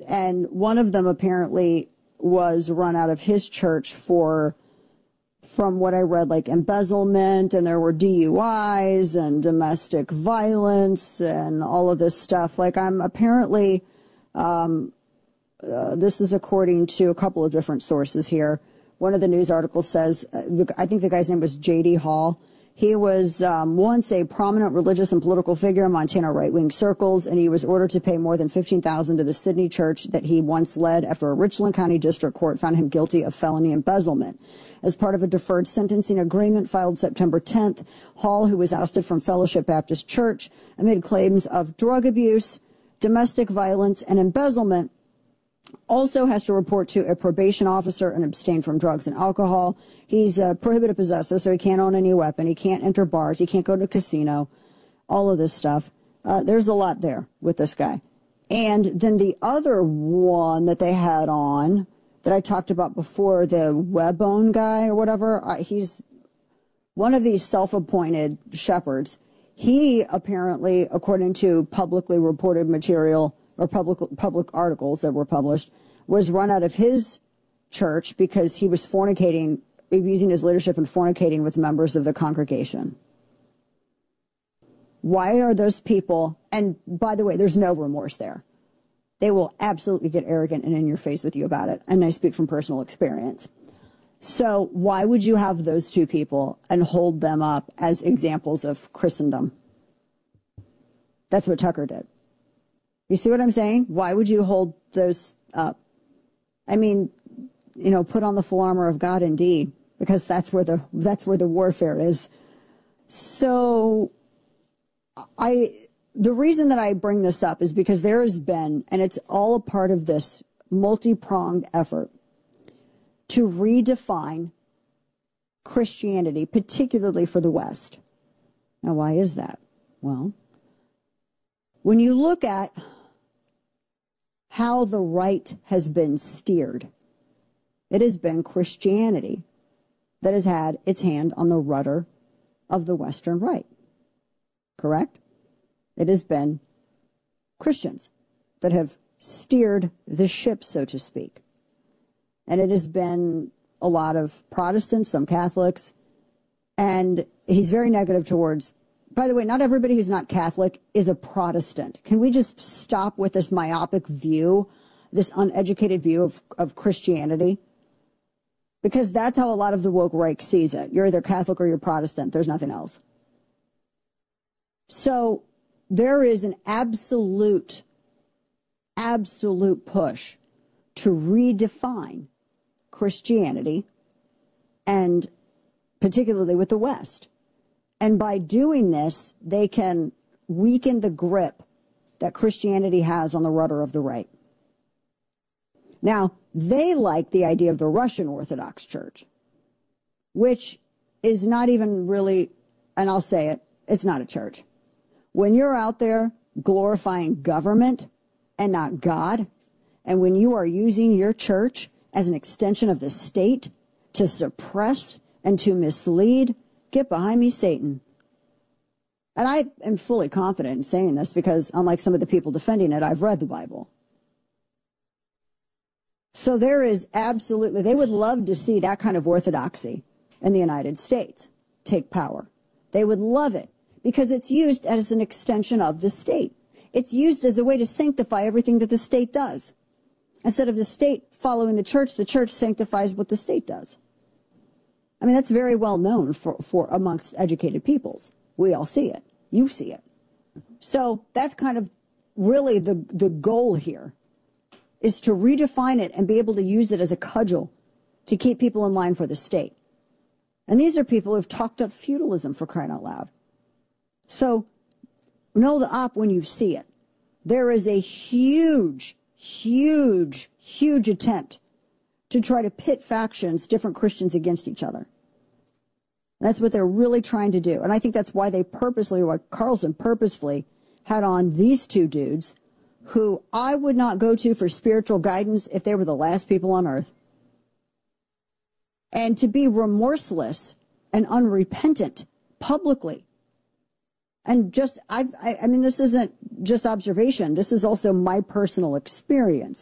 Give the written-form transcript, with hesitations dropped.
and one of them apparently was run out of his church for, from what I read, like embezzlement, and there were DUIs and domestic violence and all of this stuff. Like, I'm apparently, this is according to a couple of different sources here. One of the news articles says, I think the guy's name was J.D. Hall. He was once a prominent religious and political figure in Montana right-wing circles, and he was ordered to pay more than $15,000 to the Sydney church that he once led after a Richland County District Court found him guilty of felony embezzlement. As part of a deferred sentencing agreement filed September 10th, Hall, who was ousted from Fellowship Baptist Church amid claims of drug abuse, domestic violence, and embezzlement, also has to report to a probation officer and abstain from drugs and alcohol. He's a prohibited possessor, so he can't own any weapon. He can't enter bars. He can't go to a casino. All of this stuff. There's a lot there with this guy. And then the other one that they had on that I talked about before, the Webone guy or whatever, he's one of these self-appointed shepherds. He apparently, according to publicly reported material, or public articles that were published, was run out of his church because he was fornicating, abusing his leadership and fornicating with members of the congregation. Why are those people, and by the way, there's no remorse there. They will absolutely get arrogant and in your face with you about it, and I speak from personal experience. So why would you have those two people and hold them up as examples of Christendom? That's what Tucker did. You see what I'm saying? Why would you hold those up? I mean, you know, put on the full armor of God indeed, because that's where the warfare is. So the reason that I bring this up is because there has been, and it's all a part of this multi-pronged effort to redefine Christianity, particularly for the West. Now, why is that? Well, when you look at how the right has been steered, it has been Christianity that has had its hand on the rudder of the Western right. Correct? It has been Christians that have steered the ship, so to speak. And it has been a lot of Protestants, some Catholics, and he's very negative towards, by the way, not everybody who's not Catholic is a Protestant. Can we just stop with this myopic view, this uneducated view of Christianity? Because that's how a lot of the woke right sees it. You're either Catholic or you're Protestant. There's nothing else. So there is an absolute push to redefine Christianity, and particularly with the West. And by doing this, they can weaken the grip that Christianity has on the rudder of the right. Now, they like the idea of the Russian Orthodox Church, which is not even really, and I'll say it, it's not a church. When you're out there glorifying government and not God, and when you are using your church as an extension of the state to suppress and to mislead, get behind me, Satan. And I am fully confident in saying this because, unlike some of the people defending it, I've read the Bible. So there is absolutely, they would love to see that kind of orthodoxy in the United States take power. They would love it because it's used as an extension of the state. It's used as a way to sanctify everything that the state does. Instead of the state following the church sanctifies what the state does. I mean, that's very well known for amongst educated peoples. We all see it. You see it. So that's kind of really the goal here, is to redefine it and be able to use it as a cudgel to keep people in line for the state. And these are people who've talked up feudalism, for crying out loud. So know the op when you see it. There is a huge attempt to try to pit factions, different Christians, against each other. That's what they're really trying to do. And I think that's why Carlson purposefully had on these two dudes who I would not go to for spiritual guidance if they were the last people on earth. And to be remorseless and unrepentant publicly. And just, I mean, this isn't just observation. This is also my personal experience.